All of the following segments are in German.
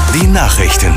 Die Nachrichten.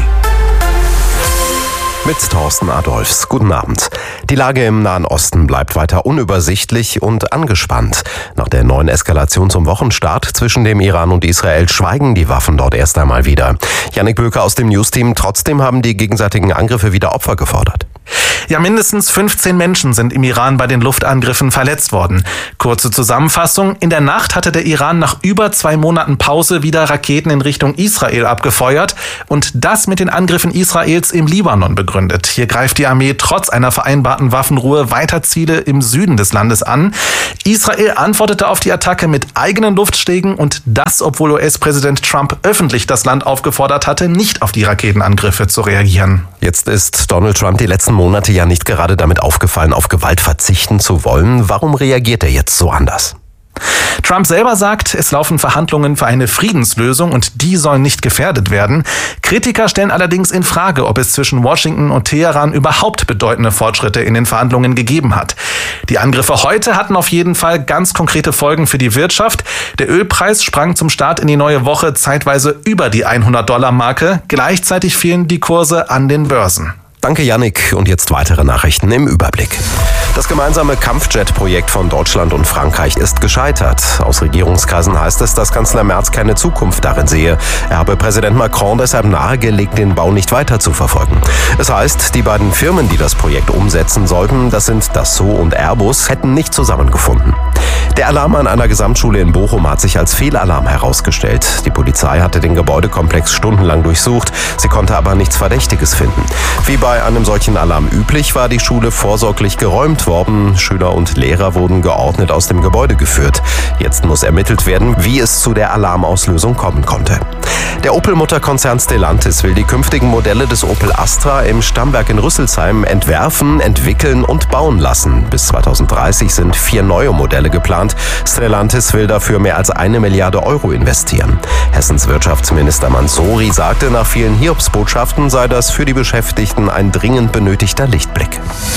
Mit Thorsten Adolfs. Guten Abend. Die Lage im Nahen Osten bleibt weiter unübersichtlich und angespannt. Nach der neuen Eskalation zum Wochenstart zwischen dem Iran und Israel schweigen die Waffen dort erst einmal wieder. Jannik Böker aus dem Newsteam. Trotzdem haben die gegenseitigen Angriffe wieder Opfer gefordert. Ja, mindestens 15 Menschen sind im Iran bei den Luftangriffen verletzt worden. Kurze Zusammenfassung. In der Nacht hatte der Iran nach über 2 Monaten Pause wieder Raketen in Richtung Israel abgefeuert und das mit den Angriffen Israels im Libanon begründet. Hier greift die Armee trotz einer vereinbarten Waffenruhe weiter Ziele im Süden des Landes an. Israel antwortete auf die Attacke mit eigenen Luftschlägen und das, obwohl US-Präsident Trump öffentlich das Land aufgefordert hatte, nicht auf die Raketenangriffe zu reagieren. Jetzt ist Donald Trump die letzten Monate ja nicht gerade damit aufgefallen, auf Gewalt verzichten zu wollen. Warum reagiert er jetzt so anders? Trump selber sagt, es laufen Verhandlungen für eine Friedenslösung und die sollen nicht gefährdet werden. Kritiker stellen allerdings in Frage, ob es zwischen Washington und Teheran überhaupt bedeutende Fortschritte in den Verhandlungen gegeben hat. Die Angriffe heute hatten auf jeden Fall ganz konkrete Folgen für die Wirtschaft. Der Ölpreis sprang zum Start in die neue Woche zeitweise über die $100-Marke. Gleichzeitig fielen die Kurse an den Börsen. Danke, Jannik. Und jetzt weitere Nachrichten im Überblick. Das gemeinsame Kampfjet-Projekt von Deutschland und Frankreich ist gescheitert. Aus Regierungskreisen heißt es, dass Kanzler Merz keine Zukunft darin sehe. Er habe Präsident Macron deshalb nahegelegt, den Bau nicht weiter zu verfolgen. Es heißt, die beiden Firmen, die das Projekt umsetzen sollten, das sind Dassault und Airbus, hätten nicht zusammengefunden. Der Alarm an einer Gesamtschule in Bochum hat sich als Fehlalarm herausgestellt. Die Polizei hatte den Gebäudekomplex stundenlang durchsucht. Sie konnte aber nichts Verdächtiges finden. Wie bei einem solchen Alarm üblich, war die Schule vorsorglich geräumt worden. Schüler und Lehrer wurden geordnet aus dem Gebäude geführt. Jetzt muss ermittelt werden, wie es zu der Alarmauslösung kommen konnte. Der Opel-Mutterkonzern Stellantis will die künftigen Modelle des Opel Astra im Stammwerk in Rüsselsheim entwerfen, entwickeln und bauen lassen. Bis 2030 sind 4 neue Modelle geplant. Stellantis will dafür mehr als 1 Milliarde Euro investieren. Hessens Wirtschaftsminister Mansouri sagte, nach vielen Hiobsbotschaften sei das für die Beschäftigten ein dringend benötigter Lichtblick.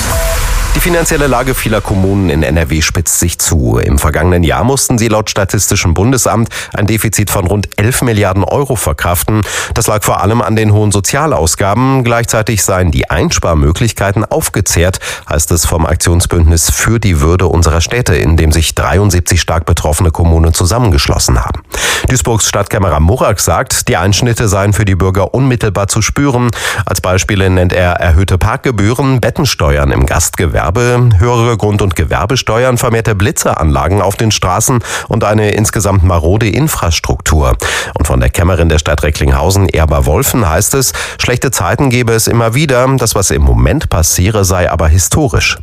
Die finanzielle Lage vieler Kommunen in NRW spitzt sich zu. Im vergangenen Jahr mussten sie laut Statistischem Bundesamt ein Defizit von rund 11 Milliarden Euro verkraften. Das lag vor allem an den hohen Sozialausgaben. Gleichzeitig seien die Einsparmöglichkeiten aufgezehrt, heißt es vom Aktionsbündnis für die Würde unserer Städte, in dem sich 73 stark betroffene Kommunen zusammengeschlossen haben. Duisburgs Stadtkämmerer Murak sagt, die Einschnitte seien für die Bürger unmittelbar zu spüren. Als Beispiele nennt er erhöhte Parkgebühren, Bettensteuern im Gastgewerbe, höhere Grund- und Gewerbesteuern, vermehrte Blitzeranlagen auf den Straßen und eine insgesamt marode Infrastruktur. Und von der Kämmerin der Stadt Recklinghausen, Erba Wolfen, heißt es, schlechte Zeiten gebe es immer wieder. Das, was im Moment passiere, sei aber historisch.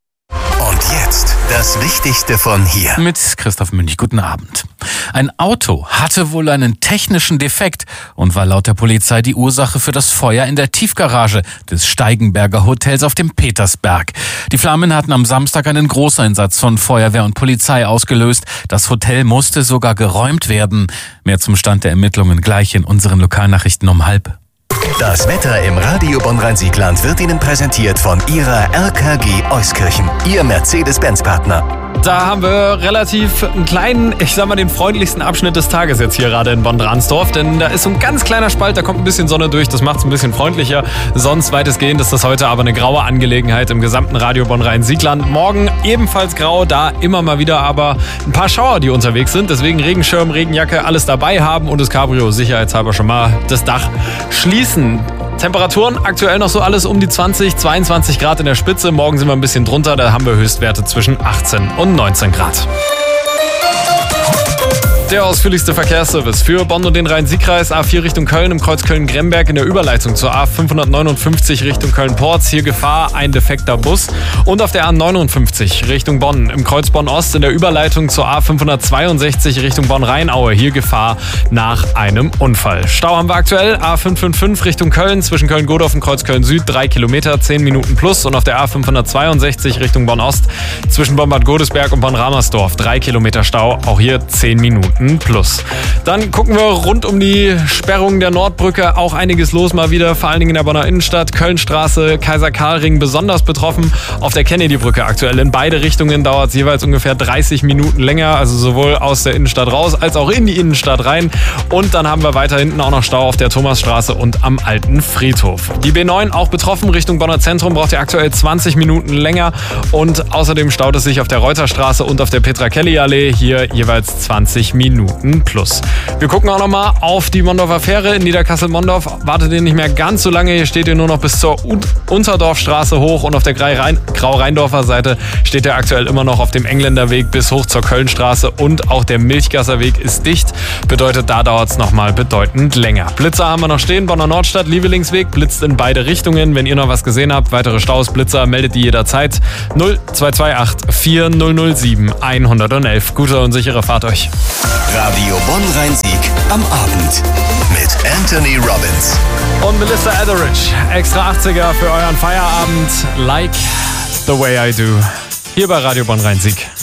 Und jetzt das Wichtigste von hier. Mit Christoph Münch, guten Abend. Ein Auto hatte wohl einen technischen Defekt und war laut der Polizei die Ursache für das Feuer in der Tiefgarage des Steigenberger Hotels auf dem Petersberg. Die Flammen hatten am Samstag einen Großeinsatz von Feuerwehr und Polizei ausgelöst. Das Hotel musste sogar geräumt werden. Mehr zum Stand der Ermittlungen gleich in unseren Lokalnachrichten um 12:30. Das Wetter im Radio Bonn-Rhein-Siegland wird Ihnen präsentiert von Ihrer RKG Euskirchen, Ihr Mercedes-Benz-Partner. Da haben wir relativ einen kleinen, den freundlichsten Abschnitt des Tages jetzt hier gerade in Bonn-Dransdorf, denn da ist so ein ganz kleiner Spalt, da kommt ein bisschen Sonne durch, das macht es ein bisschen freundlicher. Sonst weitestgehend ist das heute aber eine graue Angelegenheit im gesamten Radio Bonn-Rhein-Siegland. Morgen ebenfalls grau, da immer mal wieder aber ein paar Schauer, die unterwegs sind, deswegen Regenschirm, Regenjacke, alles dabei haben und das Cabrio sicherheitshalber schon mal das Dach schließen. Temperaturen aktuell noch so alles um die 20, 22 Grad in der Spitze. Morgen sind wir ein bisschen drunter, da haben wir Höchstwerte zwischen 18 und 19 Grad. Der ausführlichste Verkehrsservice für Bonn und den Rhein-Sieg-Kreis. A4 Richtung Köln im Kreuz Köln-Gremberg in der Überleitung zur A559 Richtung Köln-Porz. Hier Gefahr, ein defekter Bus. Und auf der A59 Richtung Bonn im Kreuz Bonn-Ost in der Überleitung zur A562 Richtung Bonn-Rheinaue. Hier Gefahr nach einem Unfall. Stau haben wir aktuell. A555 Richtung Köln zwischen Köln-Godorf und Kreuz Köln-Süd 3 Kilometer, 10 Minuten plus. Und auf der A562 Richtung Bonn-Ost zwischen Bonn-Bad Godesberg und Bonn-Ramersdorf 3 Kilometer Stau, auch hier 10 Minuten. Minuten plus. Dann gucken wir rund um die Sperrung der Nordbrücke, auch einiges los mal wieder, vor allen Dingen in der Bonner Innenstadt, Kölnstraße, Kaiser-Karl-Ring besonders betroffen. Auf der Kennedy-Brücke aktuell in beide Richtungen dauert es jeweils ungefähr 30 Minuten länger, also sowohl aus der Innenstadt raus als auch in die Innenstadt rein. Und dann haben wir weiter hinten auch noch Stau auf der Thomasstraße und am Alten Friedhof. Die B9 auch betroffen, Richtung Bonner Zentrum braucht ihr aktuell 20 Minuten länger und außerdem staut es sich auf der Reuterstraße und auf der Petra-Kelly-Allee, hier jeweils 20 Minuten plus. Wir gucken auch nochmal auf die Mondorfer Fähre in Niederkassel-Mondorf. Wartet ihr nicht mehr ganz so lange, hier steht ihr nur noch bis zur Unterdorfstraße hoch und auf der Grau-Rheindorfer Seite steht ihr aktuell immer noch auf dem Engländerweg bis hoch zur Kölnstraße und auch der Milchgasser Weg ist dicht. Bedeutet, da dauert es nochmal bedeutend länger. Blitzer haben wir noch stehen, Bonner Nordstadt, Liebelingsweg, blitzt in beide Richtungen. Wenn ihr noch was gesehen habt, weitere Staus, Blitzer, meldet die jederzeit. 0228 4007 111. Gute und sichere Fahrt euch. Radio Bonn-Rhein-Sieg am Abend mit Anthony Robbins und Melissa Etheridge. Extra 80er für euren Feierabend. Like the way I do. Hier bei Radio Bonn-Rhein-Sieg.